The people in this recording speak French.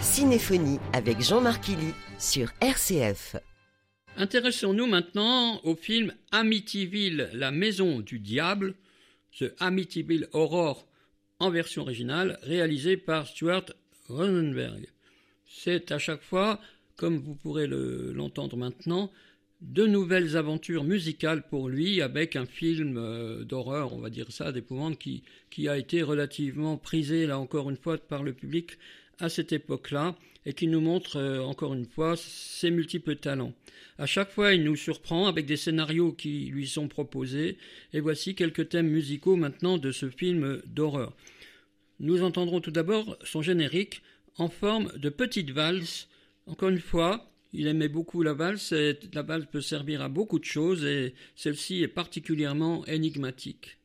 Cinéphonie avec Jean-Marc Illy sur RCF. Intéressons-nous maintenant au film Amityville, la maison du diable, The Amityville Horror en version originale, réalisé par Stuart Rosenberg. C'est à chaque fois, comme vous pourrez l'entendre maintenant, de nouvelles aventures musicales pour lui, avec un film d'horreur, on va dire ça, d'épouvante, qui a été relativement prisé, là encore une fois, par le public à cette époque-là, et qui nous montre, encore une fois, ses multiples talents. À chaque fois, il nous surprend avec des scénarios qui lui sont proposés, et voici quelques thèmes musicaux maintenant de ce film d'horreur. Nous entendrons tout d'abord son générique en forme de petite valse. Encore une fois, il aimait beaucoup la valse, et la valse peut servir à beaucoup de choses, et celle-ci est particulièrement énigmatique.